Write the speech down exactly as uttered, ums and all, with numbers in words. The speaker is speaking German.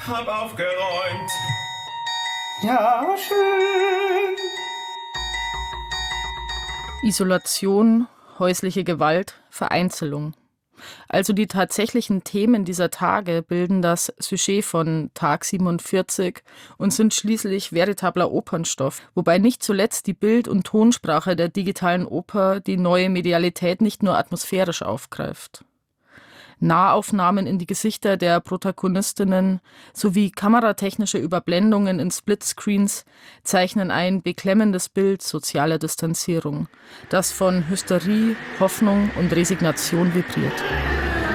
hab aufgeräumt. Ja, schön. Isolation, häusliche Gewalt, Vereinzelung. Also die tatsächlichen Themen dieser Tage bilden das Sujet von Tag siebenundvierzig und sind schließlich veritabler Opernstoff, wobei nicht zuletzt die Bild- und Tonsprache der digitalen Oper die neue Medialität nicht nur atmosphärisch aufgreift. Nahaufnahmen in die Gesichter der Protagonistinnen sowie kameratechnische Überblendungen in Splitscreens zeichnen ein beklemmendes Bild sozialer Distanzierung, das von Hysterie, Hoffnung und Resignation vibriert.